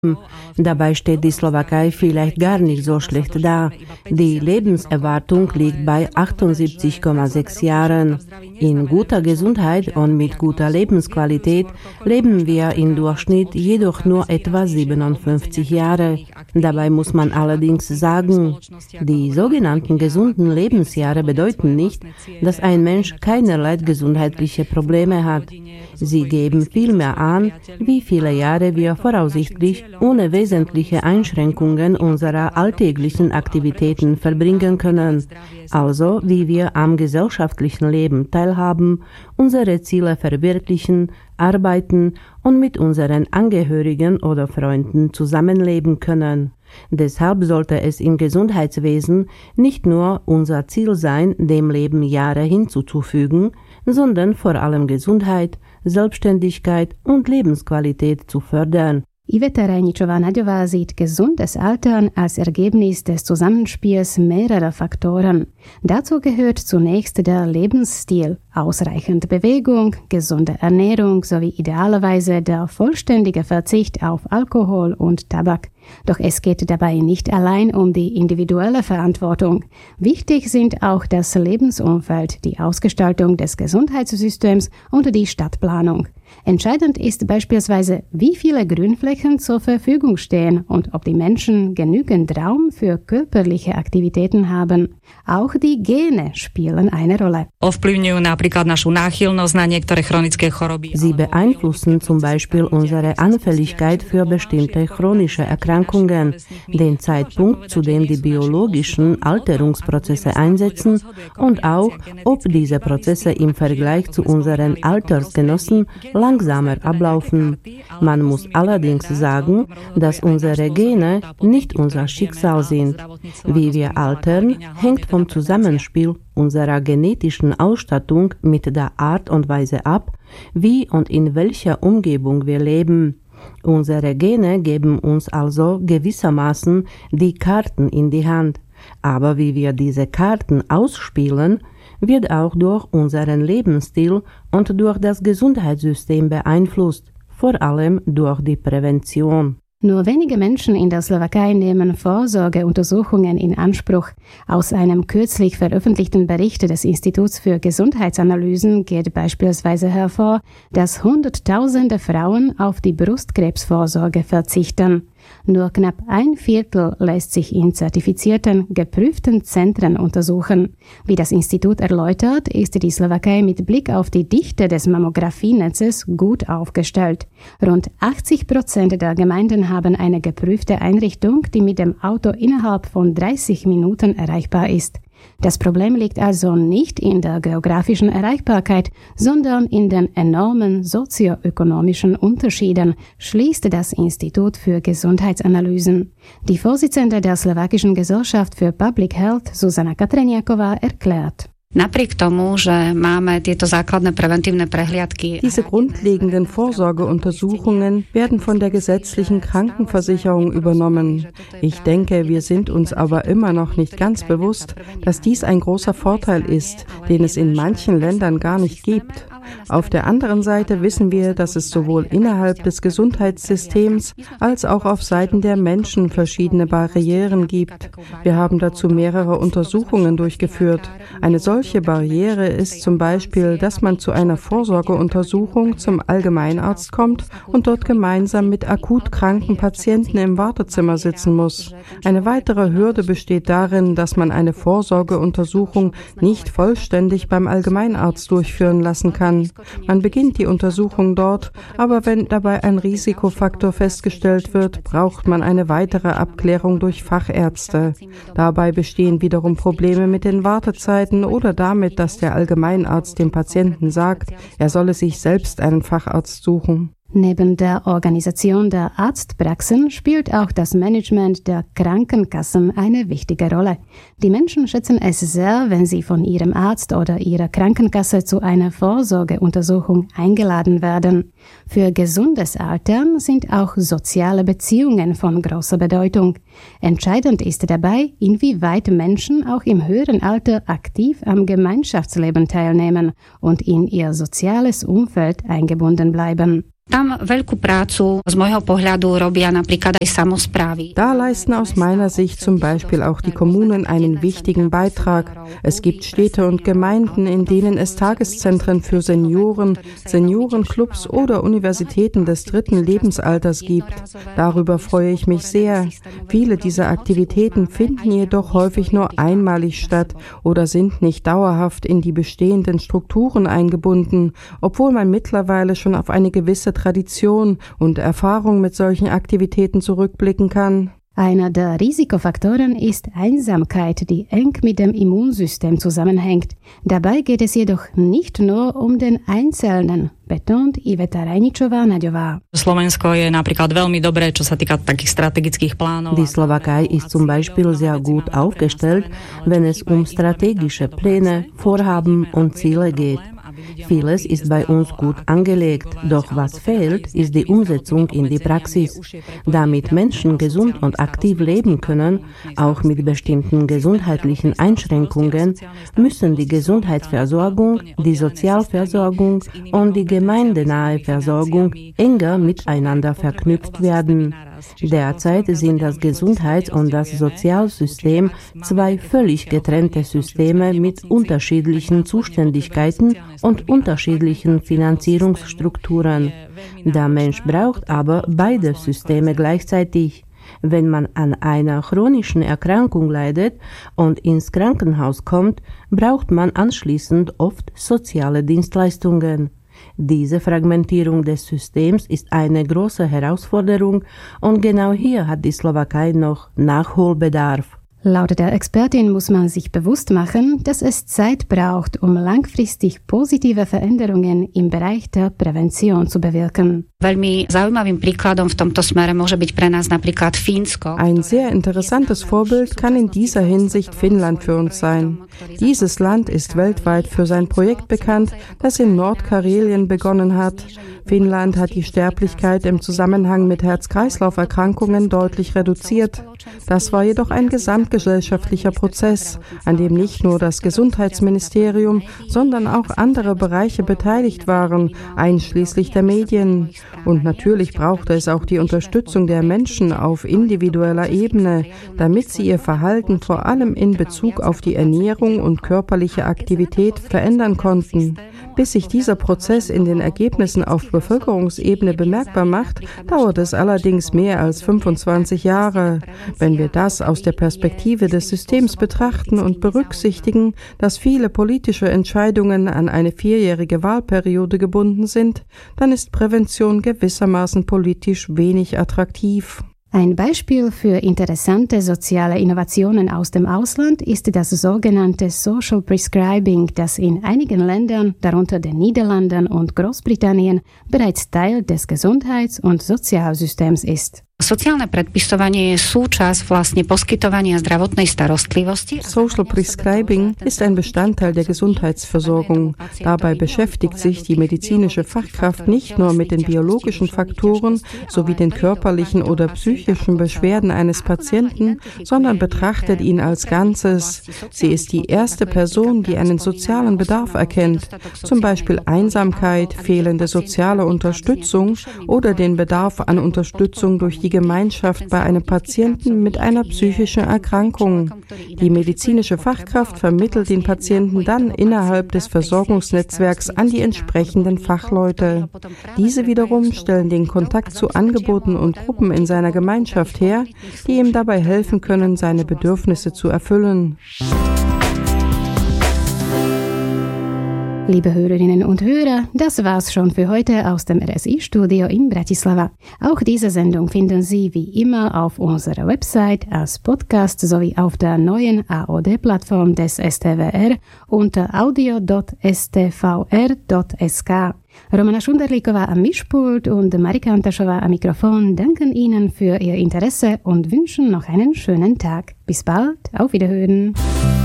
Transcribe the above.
Dabei steht die Slowakei vielleicht gar nicht so schlecht da. Die Lebenserwartung liegt bei 78,6 Jahren. In guter Gesundheit und mit guter Lebensqualität leben wir im Durchschnitt jedoch nur etwa 57 Jahre. Dabei muss man allerdings sagen, die sogenannten gesunden Lebensjahre bedeuten nicht, dass ein Mensch keinerlei gesundheitliche Probleme hat. Sie geben vielmehr an, wie viele Jahre wir voraussichtlich ohne wesentliche Einschränkungen unserer alltäglichen Aktivitäten verbringen können, also wie wir am gesellschaftlichen Leben teilhaben, unsere Ziele verwirklichen, arbeiten und mit unseren Angehörigen oder Freunden zusammenleben können. Deshalb sollte es im Gesundheitswesen nicht nur unser Ziel sein, dem Leben Jahre hinzuzufügen, sondern vor allem Gesundheit, Selbstständigkeit und Lebensqualität zu fördern. Iveta Rajničová-Naďová sieht gesundes Altern als Ergebnis des Zusammenspiels mehrerer Faktoren. Dazu gehört zunächst der Lebensstil, ausreichend Bewegung, gesunde Ernährung sowie idealerweise der vollständige Verzicht auf Alkohol und Tabak. Doch es geht dabei nicht allein um die individuelle Verantwortung. Wichtig sind auch das Lebensumfeld, die Ausgestaltung des Gesundheitssystems und die Stadtplanung. Entscheidend ist beispielsweise, wie viele Grünflächen zur Verfügung stehen und ob die Menschen genügend Raum für körperliche Aktivitäten haben. Auch die Gene spielen eine Rolle. Sie beeinflussen zum Beispiel unsere Anfälligkeit für bestimmte chronische Erkrankungen, den Zeitpunkt, zu dem die biologischen Alterungsprozesse einsetzen und auch, ob diese Prozesse im Vergleich zu unseren Altersgenossen langsamer ablaufen. Man muss allerdings sagen, dass unsere Gene nicht unser Schicksal sind. Wie wir altern, hängt vom Zusammenspiel unserer genetischen Ausstattung mit der Art und Weise ab, wie und in welcher Umgebung wir leben. Unsere Gene geben uns also gewissermaßen die Karten in die Hand. Aber wie wir diese Karten ausspielen, wird auch durch unseren Lebensstil und durch das Gesundheitssystem beeinflusst, vor allem durch die Prävention. Nur wenige Menschen in der Slowakei nehmen Vorsorgeuntersuchungen in Anspruch. Aus einem kürzlich veröffentlichten Bericht des Instituts für Gesundheitsanalysen geht beispielsweise hervor, dass Hunderttausende Frauen auf die Brustkrebsvorsorge verzichten. Nur knapp 1/4 lässt sich in zertifizierten, geprüften Zentren untersuchen. Wie das Institut erläutert, ist die Slowakei mit Blick auf die Dichte des Mammographienetzes gut aufgestellt. Rund 80% der Gemeinden haben eine geprüfte Einrichtung, die mit dem Auto innerhalb von 30 Minuten erreichbar ist. Das Problem liegt also nicht in der geografischen Erreichbarkeit, sondern in den enormen sozioökonomischen Unterschieden, schließt das Institut für Gesundheitsanalysen. Die Vorsitzende der slowakischen Gesellschaft für Public Health, Zuzana Katreniaková, erklärt. Diese grundlegenden Vorsorgeuntersuchungen werden von der gesetzlichen Krankenversicherung übernommen. Ich denke, wir sind uns aber immer noch nicht ganz bewusst, dass dies ein großer Vorteil ist, den es in manchen Ländern gar nicht gibt. Auf der anderen Seite wissen wir, dass es sowohl innerhalb des Gesundheitssystems als auch auf Seiten der Menschen verschiedene Barrieren gibt. Wir haben dazu mehrere Untersuchungen durchgeführt. Eine solche Barriere ist zum Beispiel, dass man zu einer Vorsorgeuntersuchung zum Allgemeinarzt kommt und dort gemeinsam mit akut kranken Patienten im Wartezimmer sitzen muss. Eine weitere Hürde besteht darin, dass man eine Vorsorgeuntersuchung nicht vollständig beim Allgemeinarzt durchführen lassen kann. Man beginnt die Untersuchung dort, aber wenn dabei ein Risikofaktor festgestellt wird, braucht man eine weitere Abklärung durch Fachärzte. Dabei bestehen wiederum Probleme mit den Wartezeiten oder damit, dass der Allgemeinarzt dem Patienten sagt, er solle sich selbst einen Facharzt suchen. Neben der Organisation der Arztpraxen spielt auch das Management der Krankenkassen eine wichtige Rolle. Die Menschen schätzen es sehr, wenn sie von ihrem Arzt oder ihrer Krankenkasse zu einer Vorsorgeuntersuchung eingeladen werden. Für gesundes Altern sind auch soziale Beziehungen von großer Bedeutung. Entscheidend ist dabei, inwieweit Menschen auch im höheren Alter aktiv am Gemeinschaftsleben teilnehmen und in ihr soziales Umfeld eingebunden bleiben. Da leisten aus meiner Sicht zum Beispiel auch die Kommunen einen wichtigen Beitrag. Es gibt Städte und Gemeinden, in denen es Tageszentren für Senioren, Seniorenclubs oder Universitäten des 3. Lebensalters gibt. Darüber freue ich mich sehr. Viele dieser Aktivitäten finden jedoch häufig nur einmalig statt oder sind nicht dauerhaft in die bestehenden Strukturen eingebunden, obwohl man mittlerweile schon auf eine gewisse Tradition und Erfahrung mit solchen Aktivitäten zurückblicken kann. Einer der Risikofaktoren ist Einsamkeit, die eng mit dem Immunsystem zusammenhängt. Dabei geht es jedoch nicht nur um den Einzelnen, betont Iveta Rajničová-Naďová. Die Slowakei ist zum Beispiel sehr gut aufgestellt, wenn es um strategische Pläne, Vorhaben und Ziele geht. Vieles ist bei uns gut angelegt, doch was fehlt, ist die Umsetzung in die Praxis. Damit Menschen gesund und aktiv leben können, auch mit bestimmten gesundheitlichen Einschränkungen, müssen die Gesundheitsversorgung, die Sozialversorgung und die gemeindenahe Versorgung enger miteinander verknüpft werden. Derzeit sind das Gesundheits- und das Sozialsystem zwei völlig getrennte Systeme mit unterschiedlichen Zuständigkeiten und unterschiedlichen Finanzierungsstrukturen. Der Mensch braucht aber beide Systeme gleichzeitig. Wenn man an einer chronischen Erkrankung leidet und ins Krankenhaus kommt, braucht man anschließend oft soziale Dienstleistungen. Diese Fragmentierung des Systems ist eine große Herausforderung und genau hier hat die Slowakei noch Nachholbedarf. Laut der Expertin muss man sich bewusst machen, dass es Zeit braucht, um langfristig positive Veränderungen im Bereich der Prävention zu bewirken. Ein sehr interessantes Vorbild kann in dieser Hinsicht Finnland für uns sein. Dieses Land ist weltweit für sein Projekt bekannt, das in Nordkarelien begonnen hat. Finnland hat die Sterblichkeit im Zusammenhang mit Herz-Kreislauf-Erkrankungen deutlich reduziert. Das war jedoch ein gesamtgesellschaftlicher Prozess, an dem nicht nur das Gesundheitsministerium, sondern auch andere Bereiche beteiligt waren, einschließlich der Medien. Und natürlich brauchte es auch die Unterstützung der Menschen auf individueller Ebene, damit sie ihr Verhalten vor allem in Bezug auf die Ernährung und körperliche Aktivität verändern konnten. Bis sich dieser Prozess in den Ergebnissen auf Bevölkerungsebene bemerkbar macht, dauert es allerdings mehr als 25 Jahre. Wenn wir das aus der Perspektive des Systems betrachten und berücksichtigen, dass viele politische Entscheidungen an eine 4-jährige Wahlperiode gebunden sind, dann ist Prävention gewissermaßen politisch wenig attraktiv. Ein Beispiel für interessante soziale Innovationen aus dem Ausland ist das sogenannte Social Prescribing, das in einigen Ländern, darunter den Niederlanden und Großbritannien, bereits Teil des Gesundheits- und Sozialsystems ist. Sociálne predpisovanie je súčasť vlastne poskytovania zdravotnej starostlivosti. Social Prescribing ist ein Bestandteil der Gesundheitsversorgung. Dabei beschäftigt sich die medizinische Fachkraft nicht nur mit den biologischen Faktoren sowie den körperlichen oder psychischen Beschwerden eines Patienten, sondern betrachtet ihn als Ganzes. Sie ist die erste Person, die einen sozialen Bedarf erkennt, zum Beispiel Einsamkeit, fehlende soziale Unterstützung oder den Bedarf an Unterstützung durch die Gemeinschaft bei einem Patienten mit einer psychischen Erkrankung. Die medizinische Fachkraft vermittelt den Patienten dann innerhalb des Versorgungsnetzwerks an die entsprechenden Fachleute. Diese wiederum stellen den Kontakt zu Angeboten und Gruppen in seiner Gemeinschaft her, die ihm dabei helfen können, seine Bedürfnisse zu erfüllen. Liebe Hörerinnen und Hörer, das war's schon für heute aus dem RSI-Studio in Bratislava. Auch diese Sendung finden Sie wie immer auf unserer Website als Podcast sowie auf der neuen AOD-Plattform des STVR unter audio.stvr.sk. Romana Šunderlíková am Mischpult und Marika Antašová am Mikrofon danken Ihnen für Ihr Interesse und wünschen noch einen schönen Tag. Bis bald, auf Wiederhören.